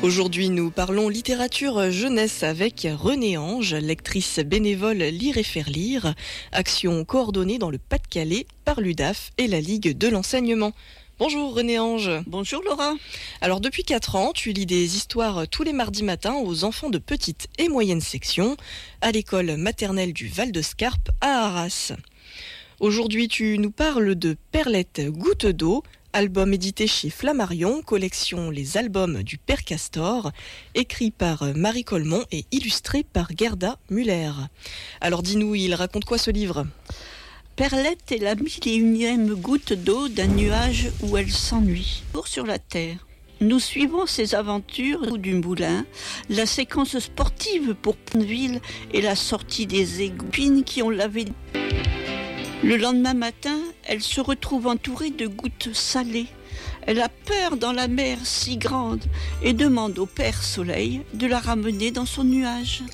Aujourd'hui, nous parlons littérature jeunesse avec Renée Ange, lectrice bénévole Lire et faire lire, action coordonnée dans le Pas-de-Calais par l'UDAF et la Ligue de l'enseignement. Bonjour Renée Ange. Bonjour Laura. Alors depuis 4 ans, tu lis des histoires tous les mardis matins aux enfants de petite et moyenne section à l'école maternelle du Val-de-Scarpe à Arras. Aujourd'hui, tu nous parles de Perlette Goutte d'eau, album édité chez Flammarion, collection Les albums du Père Castor, écrit par Marie Colmont et illustré par Gerda Müller. Alors dis-nous, il raconte quoi ce livre ? Perlette est la 1001e goutte d'eau d'un nuage où elle s'ennuie. Sur la terre. Nous suivons ses aventures du moulin, la séquence sportive pour Ponneville et la sortie des égouts qui ont lavé. Le lendemain matin, elle se retrouve entourée de gouttes salées. Elle a peur dans la mer si grande et demande au Père Soleil de la ramener dans son nuage.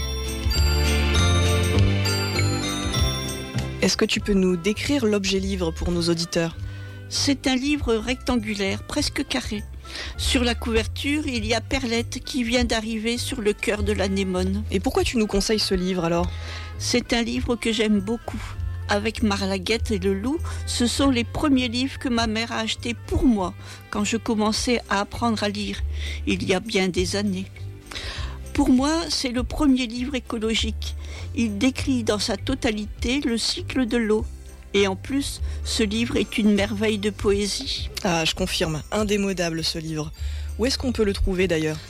Est-ce que tu peux nous décrire l'objet livre pour nos auditeurs ? C'est un livre rectangulaire, presque carré. Sur la couverture, il y a Perlette qui vient d'arriver sur le cœur de l'anémone. Et pourquoi tu nous conseilles ce livre alors ? C'est un livre que j'aime beaucoup. Avec Marlaguette et le loup, ce sont les premiers livres que ma mère a achetés pour moi quand je commençais à apprendre à lire, il y a bien des années. Pour moi, c'est le premier livre écologique. Il décrit dans sa totalité le cycle de l'eau. Et en plus, ce livre est une merveille de poésie. Ah, je confirme, indémodable ce livre. Où est-ce qu'on peut le trouver d'ailleurs ?